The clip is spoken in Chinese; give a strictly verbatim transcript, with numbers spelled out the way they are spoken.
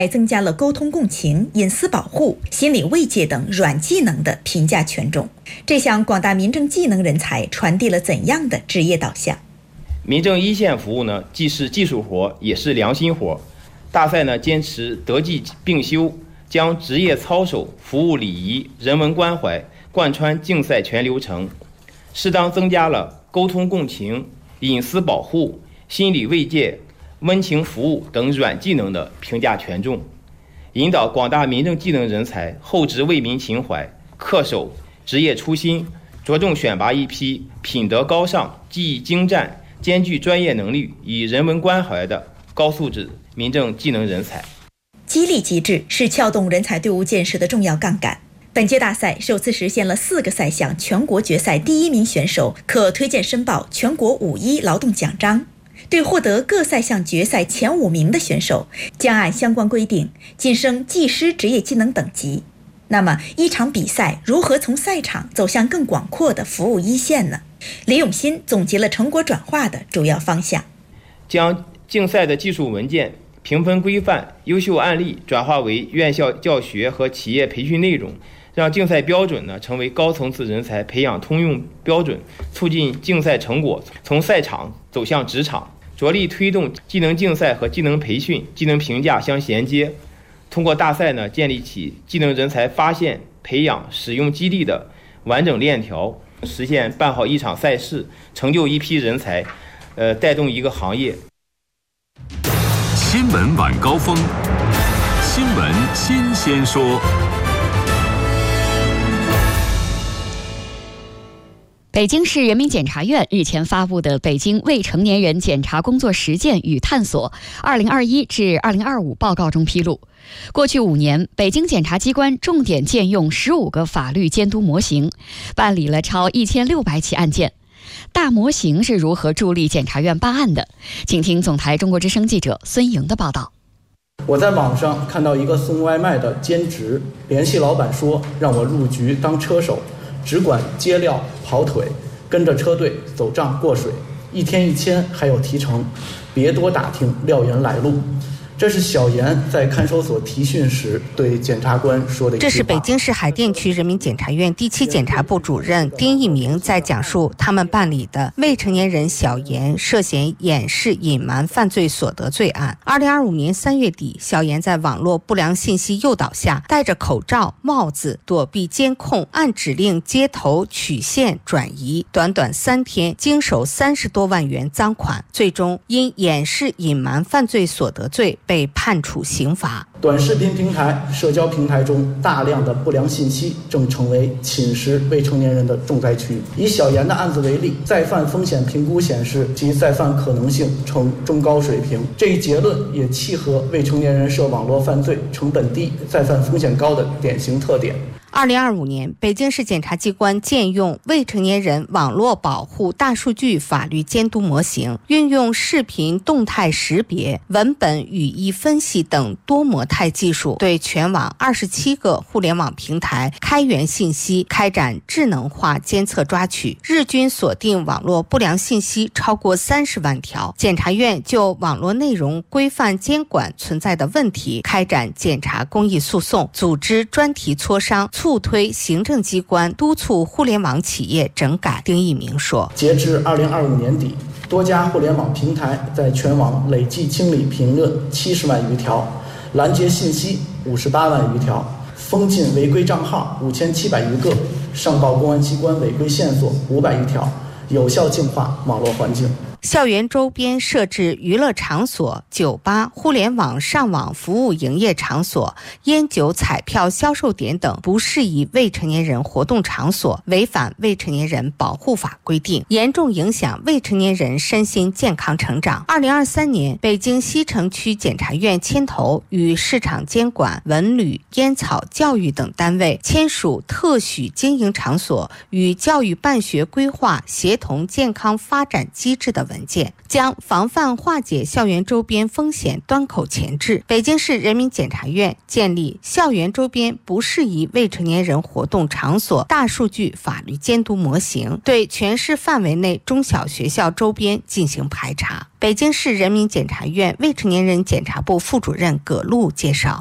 还增加了沟通共情、隐私保护、心理慰藉等软技能的评价权重。这向广大民政技能人才传递了怎样的职业导向？ 民政一线服务呢，既是技术活，也是良心活。大赛呢，坚持德技并修，将职业操守、服务礼仪、人文关怀贯穿竞赛全流程，适当增加了沟通共情、隐私保护、心理慰藉、温情服务等软技能的评价权重，引导广大民政技能人才厚植为民情怀，恪守职业初心，着重选拔一批品德高尚、技艺精湛、兼具专业能力与人文关怀的高素质民政技能人才。 激励机制是撬动人才队伍建设的重要杠杆。本届大赛首次实现了四个赛项全国决赛第一名选手可推荐申报全国五一劳动奖章。对获得各赛项决赛前五名的选手，将按相关规定晋升技师职业技能等级。那么，一场比赛如何从赛场走向更广阔的服务一线呢？李永新总结了成果转化的主要方向， 将竞赛的技术文件、评分规范、优秀案例转化为院校教学和企业培训内容，让竞赛标准呢成为高层次人才培养通用标准，促进竞赛成果从赛场走向职场。着力推动技能竞赛和技能培训、技能评价相衔接，通过大赛呢，建立起技能人才发现、培养、使用基地的完整链条，实现办好一场赛事，成就一批人才，呃，带动一个行业。 新闻晚高峰，新闻新鲜说。 北京市人民检察院日前发布的《北京未成年人检察工作实践与探索（二零二一至二零二五）》报告中披露，过去五年，北京检察机关重点建用十五个法律监督模型，办理了超一千六百起案件。大模型是如何助力检察院办案的？请听总台中国之声记者孙莹的报道。 我在网上看到一个送外卖的兼职，联系老板说让我入局当车手，只管接料跑腿，跟着车队走账过水，一天一千，还有提成，别多打听，料言来路。这是小严在看守所提讯时对检察官说的一句话。 这是北京市海淀区人民检察院第七检察部主任丁一鸣在讲述他们办理的未成年人小严涉嫌掩饰隐瞒犯罪所得罪案。二零二五年三月底，小严在网络不良信息诱导下，戴着口罩、帽子躲避监控，按指令接头取线转移，短短三天经手三十多万元赃款，最终因掩饰隐瞒犯罪所得罪被判处刑罚。 短视频平台、社交平台中大量的不良信息正成为侵蚀未成年人的重灾区。以小严的案子为例，再犯风险评估显示其再犯可能性呈中高水平，这一结论也契合未成年人涉网络犯罪成本低、再犯风险高的典型特点。 二零二五年，北京市检察机关建用未成年人网络保护大数据法律监督模型，运用视频动态识别、文本语义分析等多模态技术，对全网二十七个互联网平台开源信息开展智能化监测抓取，日均锁定网络不良信息超过三十万条。检察院就网络内容规范监管存在的问题开展检察公益诉讼，组织专题磋商，促推行政机关督促互联网企业整改。丁一鸣说， 截至二零二五年底，多家互联网平台在全网累计清理评论七十万余条，拦截信息五十八万余条，封禁违规账号五千七百余个，上报公安机关违规线索五百余条，有效净化网络环境。 校园周边设置娱乐场所、酒吧、互联网上网服务营业场所、烟酒彩票销售点等不适宜未成年人活动场所，违反未成年人保护法规定，严重影响未成年人身心健康成长。二零二三年，北京西城区检察院牵头与市场监管、文旅、烟草、教育等单位签署特许经营场所与教育办学规划协同健康发展机制的文件，将防范化解校园周边风险端口前置。北京市人民检察院建立校园周边不适宜未成年人活动场所大数据法律监督模型，对全市范围内中小学校周边进行排查。北京市人民检察院未成年人检察部副主任葛璐介绍，